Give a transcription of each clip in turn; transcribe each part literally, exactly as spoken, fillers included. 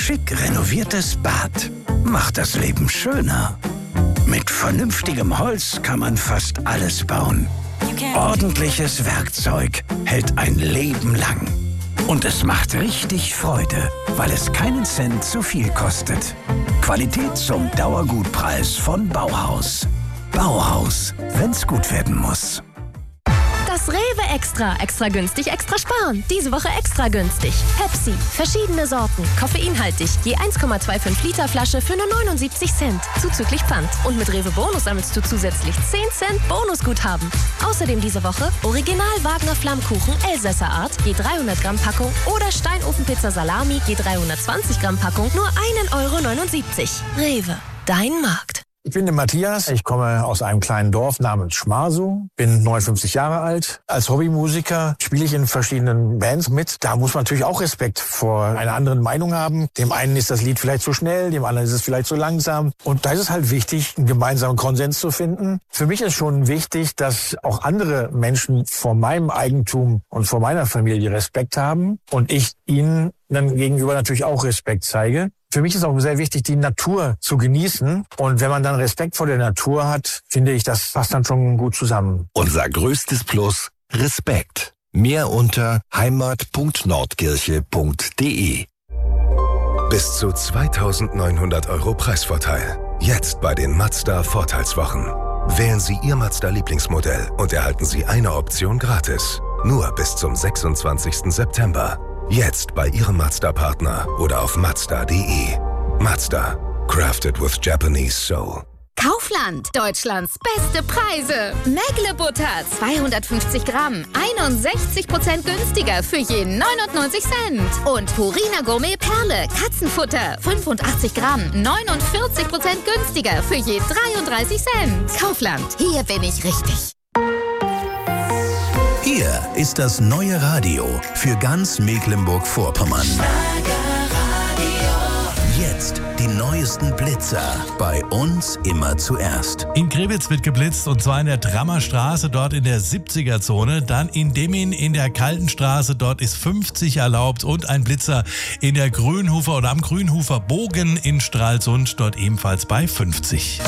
schick renoviertes Bad macht das Leben schöner. Mit vernünftigem Holz kann man fast alles bauen. Ordentliches Werkzeug hält ein Leben lang. Und es macht richtig Freude, weil es keinen Cent zu viel kostet. Qualität zum Dauergutpreis von Bauhaus. Bauhaus, wenn's gut werden muss. Das Rewe Extra. Extra günstig, extra sparen. Diese Woche extra günstig. Pepsi. Verschiedene Sorten. Koffeinhaltig. Je eins Komma fünfundzwanzig Liter Flasche für nur neunundsiebzig Cent. Zuzüglich Pfand. Und mit Rewe Bonus sammelst du zusätzlich zehn Cent Bonusguthaben. Außerdem diese Woche Original Wagner Flammkuchen Elsässer Art. Je dreihundert Gramm Packung. Oder Steinofenpizza Salami. Je dreihundertzwanzig Gramm Packung. Nur ein Euro neunundsiebzig. Rewe. Dein Markt. Ich bin der Matthias, ich komme aus einem kleinen Dorf namens Schmarsow, bin neunundfünfzig Jahre alt. Als Hobbymusiker spiele ich in verschiedenen Bands mit. Da muss man natürlich auch Respekt vor einer anderen Meinung haben. Dem einen ist das Lied vielleicht zu schnell, dem anderen ist es vielleicht zu langsam. Und da ist es halt wichtig, einen gemeinsamen Konsens zu finden. Für mich ist schon wichtig, dass auch andere Menschen vor meinem Eigentum und vor meiner Familie Respekt haben und ich ihnen dann gegenüber natürlich auch Respekt zeige. Für mich ist auch sehr wichtig, die Natur zu genießen. Und wenn man dann Respekt vor der Natur hat, finde ich, das passt dann schon gut zusammen. Unser größtes Plus, Respekt. Mehr unter heimat punkt nordkirche punkt de. Bis zu zweitausendneunhundert Euro Preisvorteil. Jetzt bei den Mazda Vorteilswochen. Wählen Sie Ihr Mazda-Lieblingsmodell und erhalten Sie eine Option gratis. Nur bis zum sechsundzwanzigsten September. Jetzt bei Ihrem Mazda-Partner oder auf mazda punkt de. Mazda. Crafted with Japanese Soul. Kaufland. Deutschlands beste Preise. Mägle Butter zweihundertfünfzig Gramm. einundsechzig Prozent günstiger für je neunundneunzig Cent. Und Purina Gourmet Perle. Katzenfutter. fünfundachtzig Gramm. neunundvierzig Prozent günstiger für je dreiunddreißig Cent. Kaufland. Hier bin ich richtig. Hier ist das neue Radio für ganz Mecklenburg-Vorpommern. Jetzt die neuesten Blitzer. Bei uns immer zuerst. In Krewitz wird geblitzt und zwar in der Drammer Straße, dort in der siebziger Zone. Dann in Demmin in der Kalten Straße, dort ist fünfzig erlaubt. Und ein Blitzer in der Grünhufer oder am Grünhufer Bogen in Stralsund, dort ebenfalls bei fünfzig.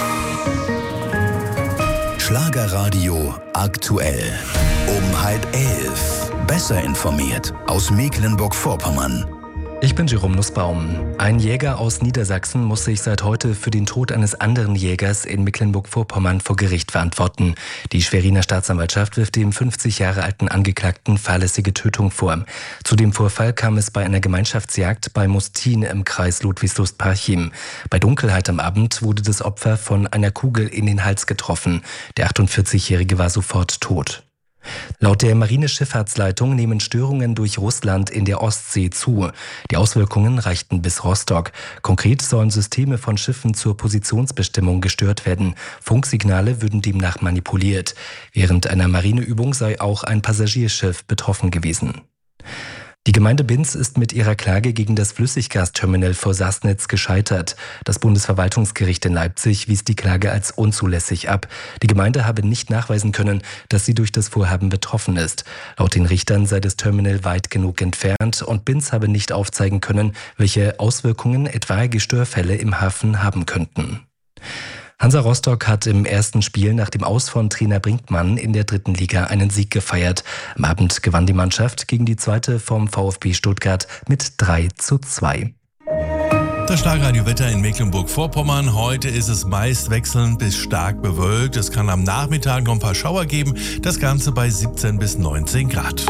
Schlagerradio aktuell. Um halb elf. Besser informiert aus Mecklenburg-Vorpommern. Ich bin Jerome Nussbaum. Ein Jäger aus Niedersachsen muss sich seit heute für den Tod eines anderen Jägers in Mecklenburg-Vorpommern vor Gericht verantworten. Die Schweriner Staatsanwaltschaft wirft dem fünfzig Jahre alten Angeklagten fahrlässige Tötung vor. Zu dem Vorfall kam es bei einer Gemeinschaftsjagd bei Mustin im Kreis Ludwigslust-Parchim. Bei Dunkelheit am Abend wurde das Opfer von einer Kugel in den Hals getroffen. Der achtundvierzigjährige war sofort tot. Laut der Marineschifffahrtsleitung nehmen Störungen durch Russland in der Ostsee zu. Die Auswirkungen reichten bis Rostock. Konkret sollen Systeme von Schiffen zur Positionsbestimmung gestört werden. Funksignale würden demnach manipuliert. Während einer Marineübung sei auch ein Passagierschiff betroffen gewesen. Die Gemeinde Binz ist mit ihrer Klage gegen das Flüssiggasterminal vor Sassnitz gescheitert. Das Bundesverwaltungsgericht in Leipzig wies die Klage als unzulässig ab. Die Gemeinde habe nicht nachweisen können, dass sie durch das Vorhaben betroffen ist. Laut den Richtern sei das Terminal weit genug entfernt und Binz habe nicht aufzeigen können, welche Auswirkungen etwaige Störfälle im Hafen haben könnten. Hansa Rostock hat im ersten Spiel nach dem Aus von Trainer Brinkmann in der dritten Liga einen Sieg gefeiert. Am Abend gewann die Mannschaft gegen die zweite vom VfB Stuttgart mit drei zu zwei. Das Schlagradio-Wetter in Mecklenburg-Vorpommern. Heute ist es meist wechselnd bis stark bewölkt. Es kann am Nachmittag noch ein paar Schauer geben. Das Ganze bei siebzehn bis neunzehn Grad.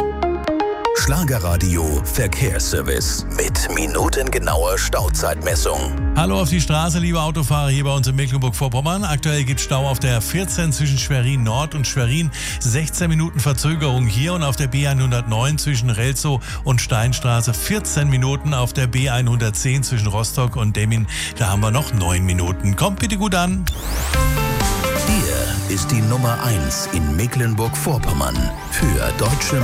Schlagerradio Verkehrsservice mit minutengenauer Stauzeitmessung. Hallo auf die Straße, liebe Autofahrer hier bei uns in Mecklenburg-Vorpommern. Aktuell gibt es Stau auf der vierzehn zwischen Schwerin Nord und Schwerin. sechzehn Minuten Verzögerung hier und auf der B hundertneun zwischen Relzow und Steinstraße. vierzehn Minuten auf der B hundertzehn zwischen Rostock und Demmin. Da haben wir noch neun Minuten. Kommt bitte gut an. Hier ist die Nummer eins in Mecklenburg-Vorpommern für deutsche